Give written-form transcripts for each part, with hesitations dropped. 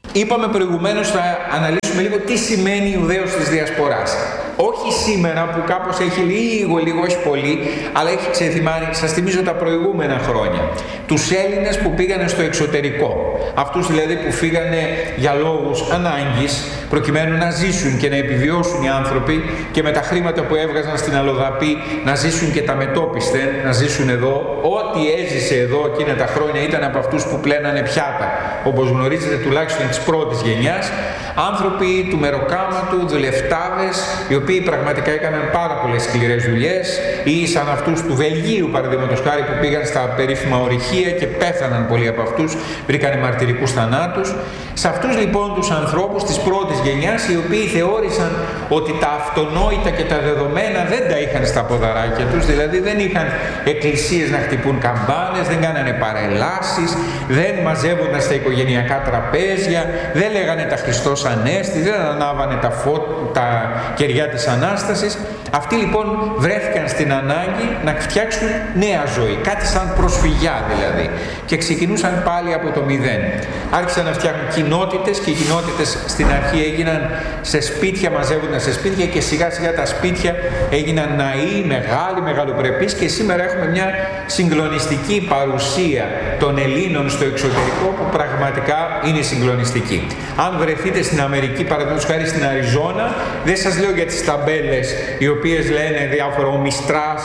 Είπαμε προηγουμένως, θα αναλύσουμε λίγο τι σημαίνει Ιουδαίος της Διασποράς. Όχι σήμερα που κάπως έχει λίγο, όχι πολύ, αλλά έχει ξεθυμάνει, σας θυμίζω τα προηγούμενα χρόνια. Τους Έλληνες που πήγανε στο εξωτερικό. Αυτούς δηλαδή που φύγανε για λόγους ανάγκης, προκειμένου να ζήσουν και να επιβιώσουν οι άνθρωποι και με τα χρήματα που έβγαζαν στην αλλοδαπή να ζήσουν και τα μετόπισθεν, να ζήσουν εδώ. Ό,τι έζησε εδώ εκείνα τα χρόνια ήταν από αυτούς που πλένανε πιάτα, όπως γνωρίζετε, τουλάχιστον της πρώτης γενιάς. Άνθρωποι του μεροκάματου, δουλευτάδες, οι οποίοι πραγματικά έκαναν πάρα πολλές σκληρές δουλειές, ή σαν αυτούς του Βελγίου, παραδείγματος χάρη, που πήγαν στα περίφημα ορυχεία και πέθαναν πολλοί από αυτούς, βρήκανε μαρτυρικούς θανάτους. Σε αυτούς λοιπόν τους ανθρώπους της πρώτης γενιάς, οι οποίοι θεώρησαν ότι τα αυτονόητα και τα δεδομένα δεν τα είχαν στα ποδαράκια τους, δηλαδή δεν είχαν εκκλησίες να χτυπούν καμπάνες, δεν κάνανε παρελάσεις, δεν μαζεύονταν στα οικογενειακά τραπέζια, δεν λέγανε τα Χριστός Ανέστη, δεν ανάβανε τα κεριά της Ανάστασης. Αυτοί λοιπόν βρέθηκαν στην ανάγκη να φτιάξουν νέα ζωή, κάτι σαν προσφυγιά δηλαδή, και ξεκινούσαν πάλι από το μηδέν. Άρχισαν να φτιάχνουν κοινότητες και οι κοινότητες στην αρχή έγιναν σε σπίτια, μαζεύονταν σε σπίτια και σιγά σιγά τα σπίτια έγιναν ναοί, μεγαλοπρεπείς, και σήμερα έχουμε μια συγκλονιστική παρουσία των Ελλήνων στο εξωτερικό που πραγματικά είναι συγκλονιστική. Αν βρεθείτε στην Αμερική, παραδείγματος χάρη στην Αριζόνα, δεν σας λέω για τις ταμπέλες οι οποίες λένε διάφορα, ο Μιστράς,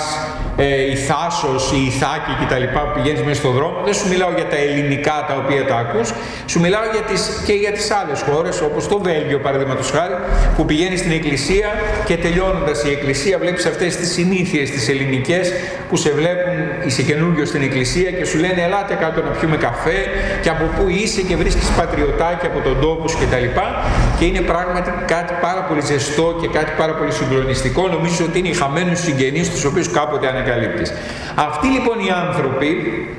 η Θάσος, η Ιθάκη κτλ. Που πηγαίνεις μέσα στον δρόμο. Δεν σου μιλάω για τα ελληνικά τα οποία τα ακούς, σου μιλάω και για τις άλλες χώρες, όπως το Βέλγιο παραδείγματος χάρη, που πηγαίνεις στην εκκλησία και τελειώνοντας η εκκλησία βλέπεις αυτές τις συνήθειες τις ελληνικές που σε βλέπουν, είσαι καινούργιος στην εκκλησία και σου λένε ελάτε κάτω να πιούμε καφέ και από πού είσαι και βρίσκεις πατριωτάκι από τον τόπο σου κτλ. Και είναι πράγματι κάτι πάρα πολύ ζεστό και κάτι πάρα πολύ συγκλονιστικό. Νομίζω ότι είναι οι χαμένους συγγενείς τους οποίους κάποτε ανακαλύπτεις. Αυτοί λοιπόν οι άνθρωποι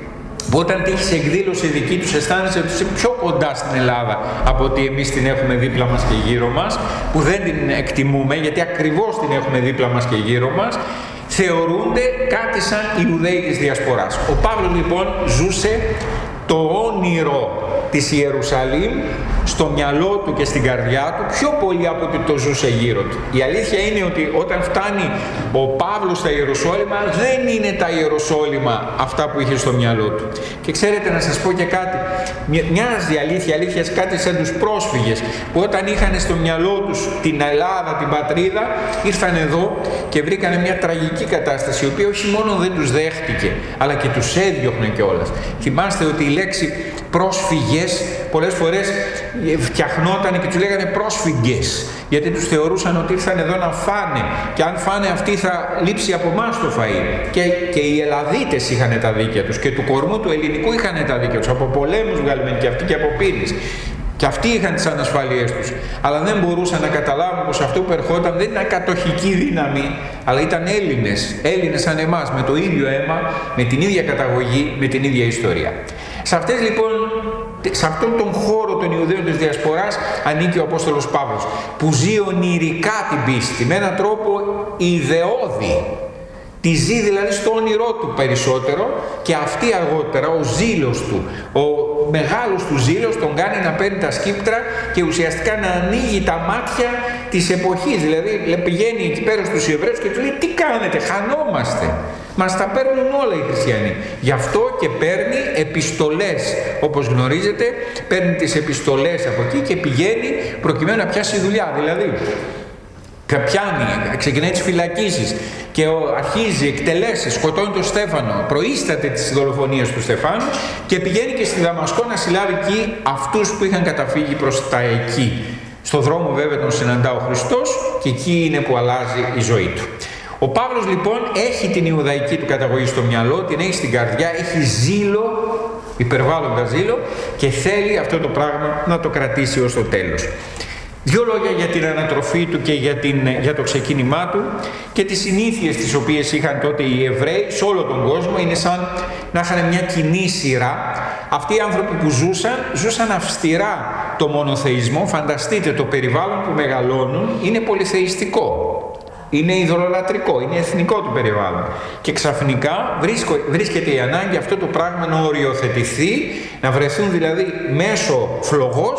που όταν τύχεις εκδήλωση δική τους αισθάνεσαι ότι είσαι πιο κοντά στην Ελλάδα από ότι εμείς την έχουμε δίπλα μας και γύρω μας, που δεν την εκτιμούμε γιατί ακριβώς την έχουμε δίπλα μας και γύρω μας, θεωρούνται κάτι σαν Ιουδαίοι της Διασποράς. Ο Παύλος λοιπόν ζούσε το όνειρο της Ιερουσαλήμ στο μυαλό του και στην καρδιά του πιο πολύ από ότι το ζούσε γύρω του. Η αλήθεια είναι ότι όταν φτάνει ο Παύλος στα Ιεροσόλυμα, δεν είναι τα Ιεροσόλυμα αυτά που είχε στο μυαλό του. Και ξέρετε, να σας πω και κάτι, μοιάζει αλήθεια κάτι σαν τους πρόσφυγες που όταν είχαν στο μυαλό τους την Ελλάδα, την πατρίδα, ήρθαν εδώ και βρήκανε μια τραγική κατάσταση, η οποία όχι μόνο δεν τους δέχτηκε, αλλά και τους έδιωχνε κιόλας. Θυμάστε ότι η λέξη πρόσφυγες πολλές φορές φτιαχνόταν και τους λέγανε πρόσφυγες, γιατί τους θεωρούσαν ότι ήρθαν εδώ να φάνε και αν φάνε αυτοί θα λείψει από εμάς το φαΐ. Και οι Ελλαδίτες είχαν τα δίκαια τους και του κορμού του ελληνικού είχαν τα δίκαια τους, από πολέμους βγάλουμε και αυτοί και από πύλες. Και αυτοί είχαν τις ανασφαλίες τους, αλλά δεν μπορούσαν να καταλάβουν πως αυτό που ερχόταν δεν ήταν κατοχική δύναμη, αλλά ήταν Έλληνες σαν εμάς, με το ίδιο αίμα, με την ίδια καταγωγή, με την ίδια ιστορία. Σε αυτές λοιπόν, σε αυτόν τον χώρο των Ιουδαίων της Διασποράς ανήκει ο Απόστολος Παύλος, που ζει ονειρικά την πίστη, με έναν τρόπο ιδεώδη. Τη ζει δηλαδή στο όνειρό του περισσότερο και αυτή αργότερα ο ζήλος του, ο μεγάλος του ζήλος τον κάνει να παίρνει τα σκύπτρα και ουσιαστικά να ανοίγει τα μάτια της εποχής. Δηλαδή πηγαίνει εκεί πέρα στους Εβραίους και του λέει τι κάνετε, χανόμαστε. Μας τα παίρνουν όλα οι χριστιανοί. Γι' αυτό και παίρνει επιστολές, όπως γνωρίζετε, παίρνει τις επιστολές από εκεί και πηγαίνει προκειμένου να πιάσει δουλειά. Δηλαδή πιάνει, ξεκινάει τις φυλακίσεις και αρχίζει, εκτελέσει, σκοτώνει τον Στέφανο, προείσταται τις δολοφονίες του Στεφάνου και πηγαίνει και στη Δαμασκό να συλλάβει εκεί αυτούς που είχαν καταφύγει προς τα εκεί. Στο δρόμο βέβαια τον συναντά ο Χριστός και εκεί είναι που αλλάζει η ζωή του. Ο Παύλος λοιπόν έχει την Ιουδαϊκή του καταγωγή στο μυαλό, την έχει στην καρδιά, έχει ζήλο, υπερβάλλοντα ζήλο και θέλει αυτό το πράγμα να το κρατήσει ως το τέλος. Δύο λόγια για την ανατροφή του και για το ξεκίνημά του και τις συνήθειες τις οποίες είχαν τότε οι Εβραίοι σε όλο τον κόσμο. Είναι σαν να είχαν μια κοινή σειρά. Αυτοί οι άνθρωποι που ζούσαν αυστηρά το μονοθεϊσμό. Φανταστείτε το περιβάλλον που μεγαλώνουν είναι πολυθεϊστικό. Είναι ειδωλολατρικό, είναι εθνικό του περιβάλλον. Και ξαφνικά βρίσκεται η ανάγκη αυτό το πράγμα να οριοθετηθεί, να βρεθούν δηλαδή μέσω φλογός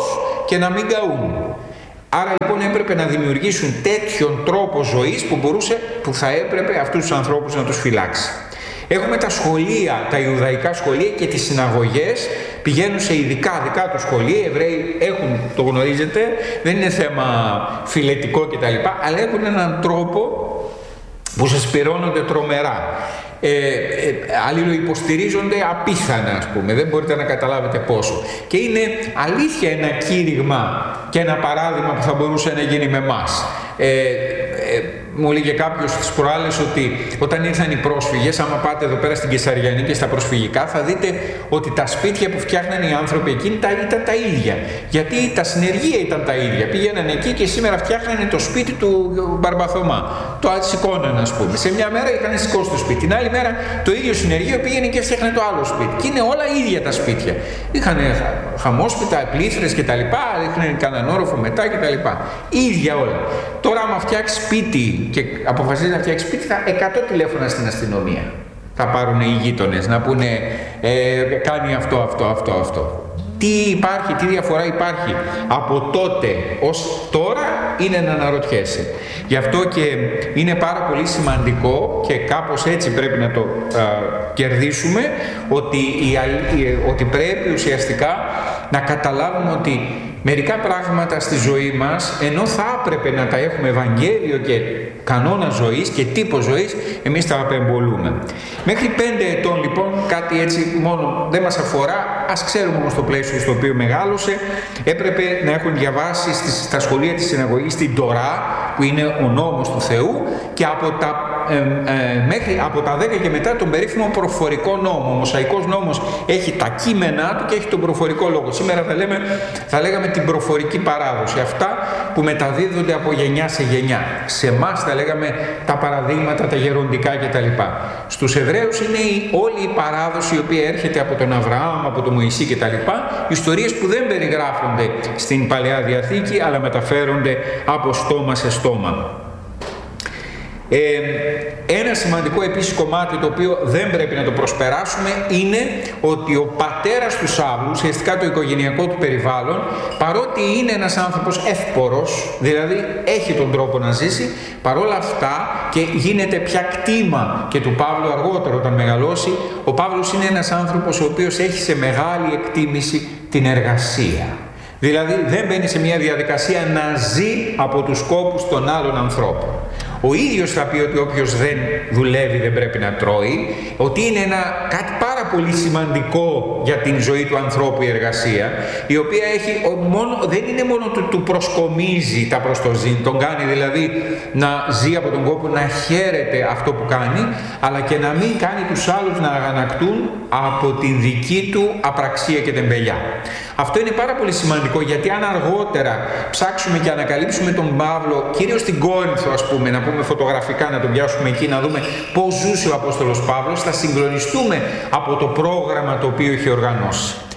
και να μην καούν. Άρα λοιπόν έπρεπε να δημιουργήσουν τέτοιον τρόπο ζωής που θα έπρεπε αυτούς τους ανθρώπους να τους φυλάξει. Έχουμε τα σχολεία, τα Ιουδαϊκά σχολεία και τις συναγωγές, πηγαίνουν σε δικά του σχολεία, οι Εβραίοι έχουν, το γνωρίζετε, δεν είναι θέμα φιλετικό κτλ, αλλά έχουν έναν τρόπο που συσπυρώνονται τρομερά. Αλληλοϊποστηρίζονται απίθανα, ας πούμε, δεν μπορείτε να καταλάβετε πόσο. Και είναι αλήθεια ένα κήρυγμα και ένα παράδειγμα που θα μπορούσε να γίνει με εμάς. Μου έλεγε κάποιος τις προάλλες ότι όταν ήρθαν οι πρόσφυγες, άμα πάτε εδώ πέρα στην Κεσαριανή και στα προσφυγικά, θα δείτε ότι τα σπίτια που φτιάχναν οι άνθρωποι εκείνοι ήταν τα ίδια. Γιατί τα συνεργεία ήταν τα ίδια. Πήγαιναν εκεί και σήμερα φτιάχνανε το σπίτι του Μπαρμπαθωμά. Το σηκώνανε, ας πούμε. Σε μια μέρα είχαν σηκώσει το σπίτι. Την άλλη μέρα το ίδιο συνεργείο πήγαινε και φτιάχνανε το άλλο σπίτι. Και είναι όλα ίδια τα σπίτια. Είχαν χαμόσπιτα, πλήθρες κτλ. Είχαν κανέναν όροφο μετά κτλ. Ίδια όλα. Τώρα, άμα φτιάξει σπίτι και αποφασίζει να φτιάξει σπίτι, θα 100 τηλέφωνα στην αστυνομία θα πάρουν οι γείτονες να πούνε κάνει αυτό. Τι υπάρχει, τι διαφορά υπάρχει από τότε ως τώρα, είναι να αναρωτιέσαι. Γι' αυτό και είναι πάρα πολύ σημαντικό και κάπως έτσι πρέπει να το κερδίσουμε, ότι πρέπει ουσιαστικά να καταλάβουμε ότι μερικά πράγματα στη ζωή μας, ενώ θα έπρεπε να τα έχουμε Ευαγγέλιο και κανόνα ζωής και τύπο ζωής, εμείς τα απεμπολούμε. Μέχρι 5 ετών λοιπόν, κάτι έτσι μόνο δεν μας αφορά, ας ξέρουμε όμως το πλαίσιο στο οποίο μεγάλωσε, έπρεπε να έχουν διαβάσει στα σχολεία της συναγωγής την Τορά, που είναι ο νόμος του Θεού, και από τα 10 και μετά τον περίφημο προφορικό νόμο. Ο Μωσαϊκός νόμος έχει τα κείμενά του και έχει τον προφορικό λόγο. Σήμερα θα λέγαμε την προφορική παράδοση, αυτά που μεταδίδονται από γενιά σε γενιά. Σε εμάς θα λέγαμε τα παραδείγματα, τα γεροντικά κτλ. Στους Εβραίους είναι όλη η παράδοση η οποία έρχεται από τον Αβραάμ, από τον Μωυσή κτλ. Ιστορίες που δεν περιγράφονται στην Παλαιά Διαθήκη, αλλά μεταφέρονται από στόμα σε στόμα. Ένα σημαντικό επίσης κομμάτι, το οποίο δεν πρέπει να το προσπεράσουμε, είναι ότι ο πατέρας του Σαύλου, ουσιαστικά το οικογενειακό του περιβάλλον, παρότι είναι ένας άνθρωπος εύπορος, δηλαδή έχει τον τρόπο να ζήσει, παρόλα αυτά, και γίνεται πια κτήμα και του Παύλου αργότερο όταν μεγαλώσει, ο Παύλος είναι ένας άνθρωπος ο οποίος έχει σε μεγάλη εκτίμηση την εργασία. Δηλαδή δεν μπαίνει σε μια διαδικασία να ζει από τους κόπους των άλλων ανθρώπων. Ο ίδιος θα πει ότι όποιος δεν δουλεύει δεν πρέπει να τρώει, ότι είναι κάτι πάρα πολύ σημαντικό για την ζωή του ανθρώπου η εργασία, η οποία δεν είναι μόνο του προσκομίζει τα προστοζήν, τον κάνει δηλαδή να ζει από τον κόπο, να χαίρεται αυτό που κάνει, αλλά και να μην κάνει τους άλλους να αγανακτούν από την δική του απραξία και τεμπελιά. Αυτό είναι πάρα πολύ σημαντικό, γιατί αν αργότερα ψάξουμε και ανακαλύψουμε τον Παύλο, κυρίως στην Κόρινθο ας πούμε, να πούμε φωτογραφικά, να τον πιάσουμε εκεί, να δούμε πώς ζούσε ο Απόστολος Παύλος, θα συγκλονιστούμε από το πρόγραμμα το οποίο είχε οργανώσει.